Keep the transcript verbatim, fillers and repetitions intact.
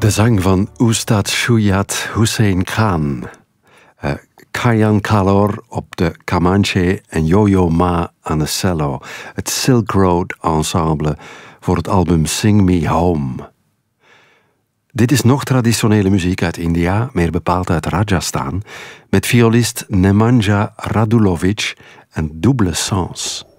De zang van Ustad Shuyat Hussein Khan. Uh, Kayan Kalor op de Kamanche en Yo-Yo Ma aan de cello. Het Silk Road Ensemble voor het album Sing Me Home. Dit is nog traditionele muziek uit India, meer bepaald uit Rajasthan, met violist Nemanja Radulovic en double sens.